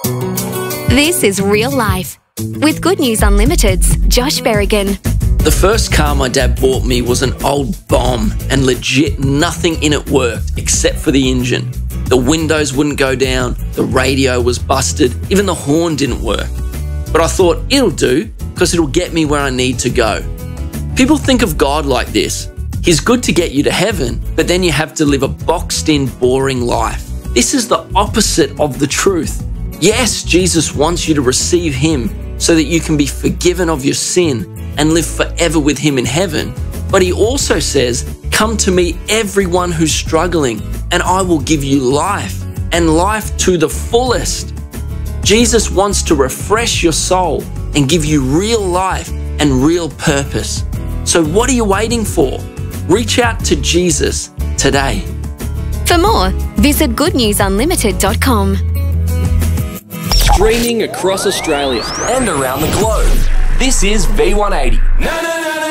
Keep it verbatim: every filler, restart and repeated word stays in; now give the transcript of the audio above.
This is Real Life with Good News Unlimited's Josh Berrigan. The first car my dad bought me was an old bomb, and legit nothing in it worked except for the engine. The windows wouldn't go down, the radio was busted, even the horn didn't work. But I thought, it'll do, because it'll get me where I need to go. People think of God like this. He's good to get you to heaven, but then you have to live a boxed-in, boring life. This is the opposite of the truth. Yes, Jesus wants you to receive Him so that you can be forgiven of your sin and live forever with Him in heaven. But He also says, come to me, everyone who's struggling, and I will give you life, and life to the fullest. Jesus wants to refresh your soul and give you real life and real purpose. So what are you waiting for? Reach out to Jesus today. For more, visit good news unlimited dot com. Streaming across Australia and around the globe. This is V one eighty. No, no, no.